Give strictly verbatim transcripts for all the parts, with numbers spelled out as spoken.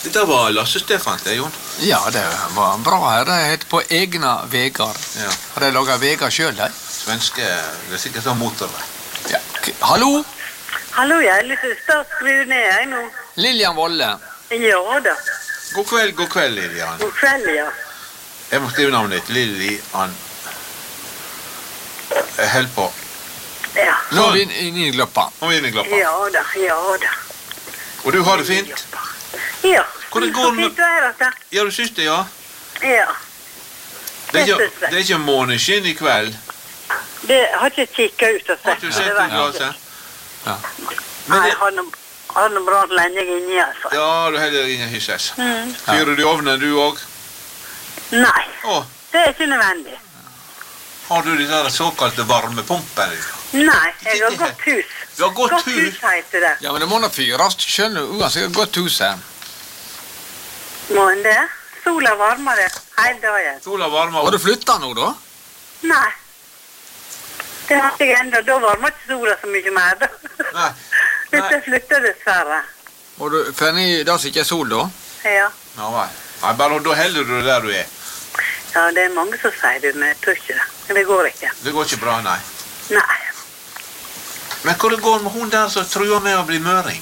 Dette var Lasse Stefan, det, Jon. Ja, det var bra her. Det heter På egna vegar. Ja. Har de laget vegar selv, de? Svenske, det er sikkert sånn motorvei. Ja. Hallo? Hallo, jeg er litt størst skru ned, jeg nå. Lilian Volle. Ja da. God kveld, god kveld, Lilian. God kveld, ja. Jeg må skrive navnet ditt, Lilian. Jeg held på. Ja. Nå er vi inne i gløppa. Nå er vi inne i glappa. Ja da, ja da. Og du har det fint? Ja. Hvordan går det med... Fint vær, altså. Ja, du synes det, ja? Ja. Det er ikke, det er ikke måneskinn i kveld. Det har ikke kikket ut og Har sett. du sett det ut glaset? Ja. Nei, jeg har noe, har noe bra lenge inni, altså. Ja, du heller ingen hisses. Mm. Fyrer du i ovnen, du også? Nei, Åh, det er ikke nødvendig. har du de der såkalte varmepumpen? Nei, jeg har gått hus. Du har gått Godt hus? hus heter det. Ja, men det må da fyres. Skjønner du, uansett godt hus her. Må en det? Sola varmer det hele dagen. Sola varmer Har du opp. flyttet nå, da? Nei. Det har jeg enda. Da varmer ikke sola så mye mer, da. Nei. Dette Nei. flytter dessverre. Må du finne i det som ikke er sol, da? Ja. Ja, vel. Nei, bare da heller du det der du er. Ja, det er mange som sier det, men jeg tror ikke det. Men det går ikke. Det går ikke bra, nei. Nei. Men hvordan går det med hun der som truer med å bli møring?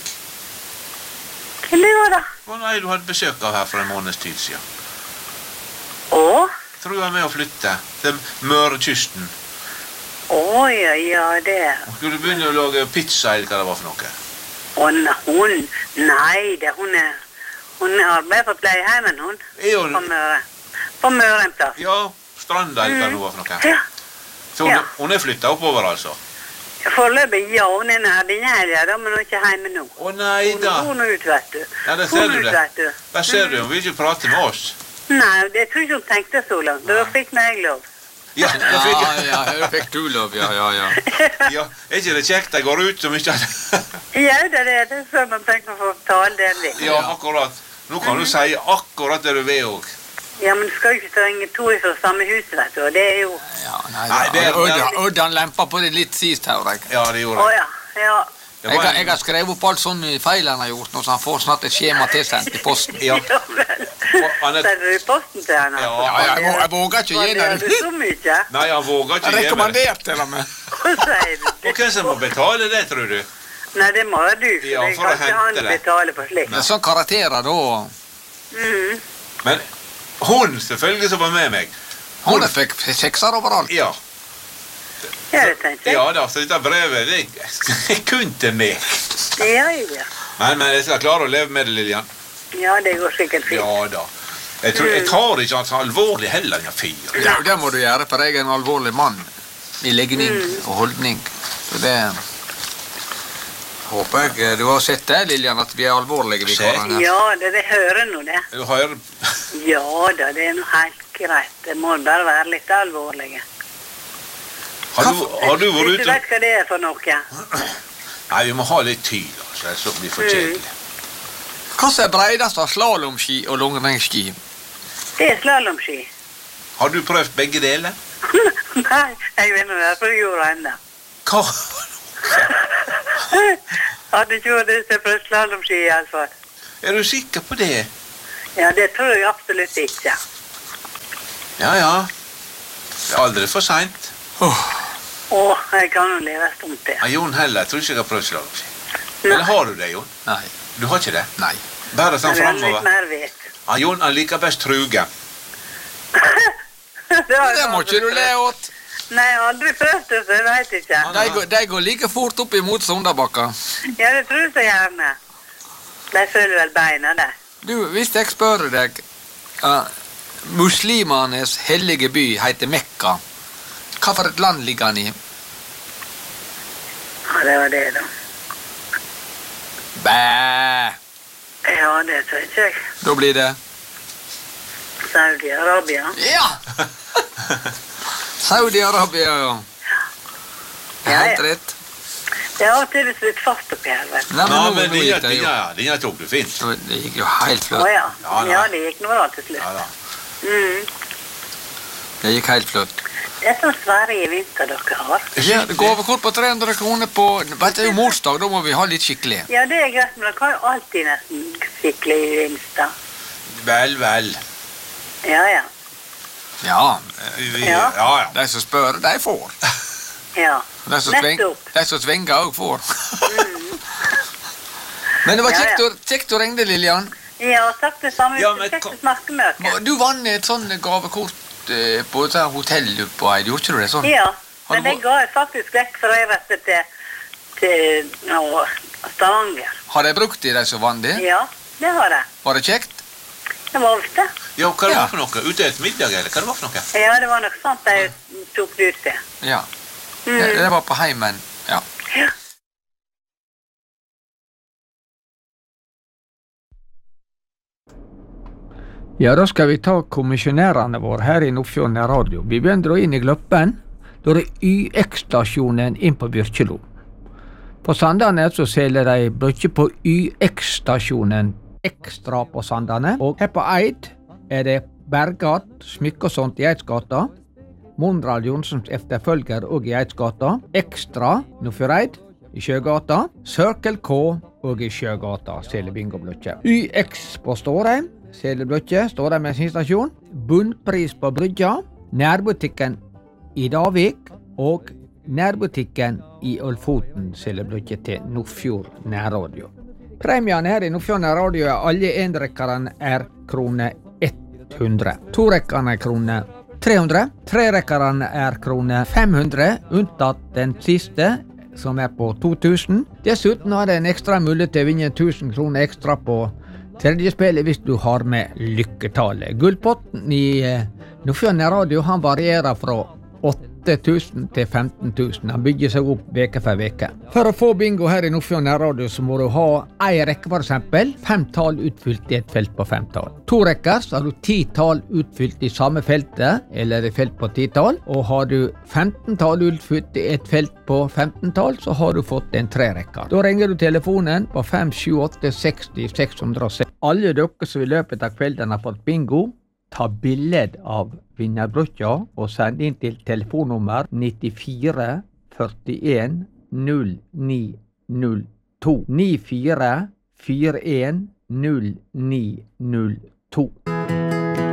Hva lurer da? Hva var det du hadde besøk av her for en måneds tid siden? Å? Truer med å flytte til Mørekysten. Å, ja, ja, det. Hun skulle begynne å lage pizza, eller hva det var for noe. Å, ne- hun? Nei, det hun er... Hun arbeider på pleieheimen, hun. Er hun... På Møre. På Møre en plass. Ja, Stranda, eller hva det var for noe. Ja. Så hun, Ja. hun er flyttet oppover, altså. Foreløpig, ja, hun er nær din helg, da, men hun er ikke hjemme nå. Å nei Hun da. hun er ut, vet du. Ja, der Hun ser er du ut, det. vet du. Der ser du, hun vil ikke prate med oss. Nei, det tror ikke hun tenkte så langt. Da fikk meg lov. Ja, da fikk Ja, jeg... ja, her fikk du lov, ja, ja, ja. Ja, er ikke det kjekt? Jeg går ut som ikke... Ja, det er det. Det er sånn man tenker å få tale den vil. Ja, akkurat. Nå kan du si akkurat det du vil også. Ja, men du skal jo ikke trenge to fra samme hus, vet du. Og det er jo... Ja, nei, Nei, det er- Øddan, Øddan lemper på det litt sist her, jeg. Ja, det Å gjorde jeg. ja, ja. Det Jeg, var har- en- jeg har skrevet opp alt sånne feil han har gjort, nå, så han får snart et skjema tilsendt i posten. Ja. Ja vel. han er- Sender du i posten til henne? Ja, Ja, ja, jeg, må, jeg våger ikke Hva gi gjør du det. så mye? Nei, han våger Jeg ikke gi meg det. rekommenderte til og med. Hva sier du? Og hvem som må betale det, tror du? Nei, det må du. For Ja, det for å kan ikke hente han det. betale for slikt. Det er sånn karakterer da. Mhm. Men hun selvfølgelig som var med meg. Hun fikk sekser overalt. Ja, Ja, det tenkte jeg. ja da, så dette brevet, det er kun til meg. Ja, ja. Men, men jeg skal klare å leve med det, Lilian. Ja, det går sikkert fint. Ja da. Jeg, tror, jeg tar ikke han så alvorlig heller, den fyren. Ja, det må du gjøre, for jeg er en alvorlig mann i legning og holdning. Så det håper jeg du har sett det, Lilian, at vi er alvorlige, vi Se. karene her. Ja, det, det hører nå det. Du hører... Ja da, det er nå helt greit. Det må bare være litt alvorlige. Har du, har du vært Hvis du ute? vet hva det er for noe. Nei, vi må ha litt tid, altså. Det er så blir for kjedelig. Hva som er breidest av slalomski og langrennsski? Det er slalomski. Har du prøvd begge deler? Nei, jeg vet nå det, for det gjorde jeg enda. Hva? Hadde ikke vært ute på slalomski i alle fall. Er du sikker på det? Ja, det tror jeg absolutt ikke. Ja, ja. Det er aldri for sent. Åh, Åh, jeg kan jo leve stumt til. Ja, Jon heller, jeg tror ikke jeg har prøvd slalomski. Nei, Eller har du det, Jon? nei, Du har ikke det? nei. Bare sånn men jeg har litt fremover. mer vet. Ja, Jon, han liker best truge. det, har jeg Det må aldri ikke du le prøvd. åt. Nei, jeg har aldri prøvd det, så jeg vet ikke. De går, de går like fort opp imot Sondabakka. Ja, det tror jeg så gjerne. De følger vel beina der. Du, hvis jeg spør deg, uh, muslimanes hellige by heter Mekka. Hva for et land ligger han i? Ja, det var det da. Bæ! Ja, det tror ikke jeg. Da blir det Saudi-Arabia. Ja! Saudi-Arabia, ja. Ja, Helt ja. rett. Det har alltid litt fast oppi her, vet du. Nei, men Ja, nå, men nå denne, gikk det jo. denne, denne tok du fint. Nå- Det gikk jo helt Å flott. ja. Ja, nei. Ja, det gikk nå bra til slutt. Ja da. Mm. Det gikk helt flott. Det er sånn svære gevinster dere har. Ja, det går over kort på tre hundre kroner på... Vet du, det er jo morsdag, da må vi ha litt skikkelig. Ja, det er greit, men dere har jo alltid nesten skikkelig gevinster. Vel, vel. Ja, ja. Ja, Vi, Ja. ja, ja. de som spør, de får. Ja, De som, sveng, nettopp. de som svinger også får. Men det var Ja, kjekt, ja. å, kjekt å ringe deg, Lilian. Ja, takk det samme. Ja, Ja, men men kom- å snakke med dere. Du vant et sånn gavekort eh, på et hotell på Eid, gjorde ikke du det sånn? Ja, Har men du det ga jeg faktisk vekk for jeg reiste til, til nå, Stavanger. Har de brukt det, de som vant det? Ja, det har jeg. Var det kjekt? Det var visst det. Ja, hva det Ja. var for noe? Ute et middag, eller hva det var for noe? Ja, det var nok sant jeg tok det ut til. Ja. Mm. Det, det var på heimen. Ja. Ja. Ja, da skal vi ta kommisjonærene våre her i Nordfjord Radio. Vi begynner da inn i Gløppen. Da er det Y X-stasjonen inn på Byrkjelo. På Sandane så selger de brødje på Y X-stasjonen ekstra på Sandane. Og her på Eid er det Bergat, smykke og sånt i Eidsgata. Monrad Johnsens efterfølger og i Eidsgata. Ekstra Nordfjord Eid i Sjøgata. Circle K og i Sjøgata selger bingoblødje. Y X på Stårheim selger blødje, Stårheim bensinstasjon. Bunnpris på Brygja. Nærbutikken i Davik og nærbutikken i Ølfoten selger blødje til Nordfjord Nærradio. Premiene her i Nordfjord Nærradio er alle enrekkerne er krone hundre. Torekkerne er krone tre hundre. Trerekkerne er krone fem hundre, unntatt den siste, som er på to tusen. Dessuten har det en ekstra mulighet til å vinne tusen kroner ekstra på tredje spillet hvis du har med lykketallet. Gullpotten i eh, Nordfjord Radio, han varierer fra åtte tusen til femten tusen. Han bygger seg opp veke for veke. For å få bingo her i Nordfjord Radio så må du ha ei rekke for eksempel, fem tall utfylt i et felt på fem tall. To rekker så har du ti tall utfylt i samme feltet, eller et felt på ti tall, og har du femten tall utfylt i et felt på femten tall, så har du fått en tre rekker. Da ringer du telefonen på fem sju åtte seks null seks null seks. Alle dere som i løpet av kvelden har fått bingo, ta bilde av vinnerbrødja og send inn til telefonnummer nittifire førtien null ni null to. nittifire førtien null ni null to.